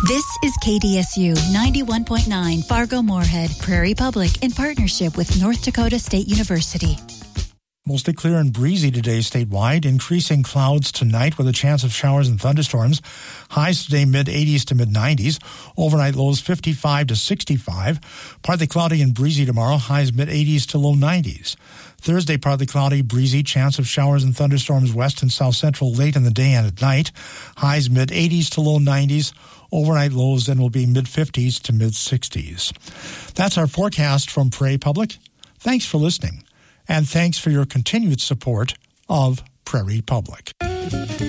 This is KDSU 91.9 Fargo-Moorhead, Prairie Public, in partnership with North Dakota State University. Mostly clear and breezy today statewide. Increasing clouds tonight with a chance of showers and thunderstorms. Highs today mid-80s to mid-90s. Overnight lows 55 to 65. Partly cloudy and breezy tomorrow. Highs mid-80s to low 90s. Thursday, partly cloudy, breezy, chance of showers and thunderstorms west and south central late in the day and at night. Highs mid-80s to low 90s. Overnight lows then will be mid-50s to mid-60s. That's our forecast from Prairie Public. Thanks for listening. And thanks for your continued support of Prairie Public.